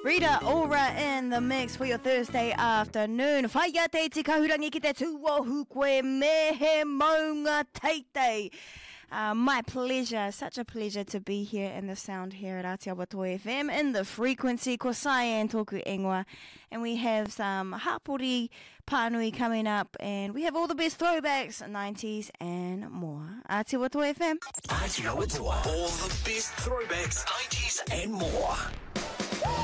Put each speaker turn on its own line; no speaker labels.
Rita Ora in the mix for your Thursday afternoon. Whaia te tika hurangi ki te tūohu koe mehe maunga teitei. My pleasure, such a pleasure to be here in the sound here at Aotearoa FM in the frequency ko Cyan Toku Ingoa. And we have some hapori pānui coming up, and we have all the best throwbacks, 90s and more. Aotearoa FM.
Aotearoa, all the best throwbacks, 90s and more.